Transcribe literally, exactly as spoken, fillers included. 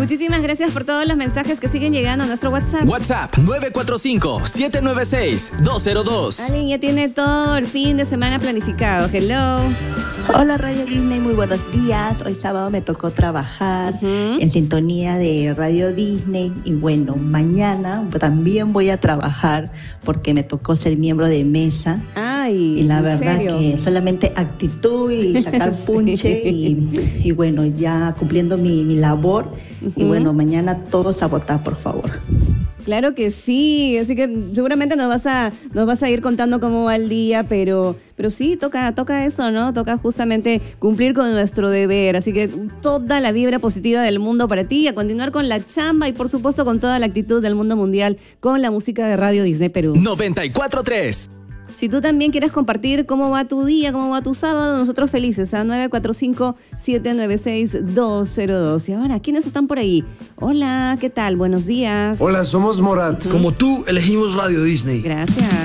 Muchísimas gracias por todos los mensajes que siguen llegando a nuestro WhatsApp. WhatsApp nueve cuatro cinco, siete nueve seis, dos cero dos. Alguien ya tiene todo el fin de semana planificado. Hello. Hola Radio Disney, muy buenos días. Hoy sábado me tocó trabajar uh-huh. en sintonía de Radio Disney y bueno, mañana también voy a trabajar porque me tocó ser miembro de mesa. Ay, y la verdad serio? que solamente actitud y sacar punche sí. y, y bueno, ya cumpliendo mi, mi labor uh-huh. y bueno, mañana todos a votar, por favor. Claro que sí, así que seguramente nos vas a nos vas a ir contando cómo va el día, pero pero sí, toca toca eso, ¿no? Toca justamente cumplir con nuestro deber, así que toda la vibra positiva del mundo para ti, a continuar con la chamba y por supuesto con toda la actitud del mundo mundial con la música de Radio Disney Perú. noventa y cuatro punto tres. Si tú también quieres compartir cómo va tu día, cómo va tu sábado, nosotros felices a nueve cuatro cinco, siete nueve seis, dos cero dos. Y ahora, ¿quiénes están por ahí? Hola, ¿qué tal? Buenos días. Hola, somos Morat. Como tú, elegimos Radio Disney. Gracias.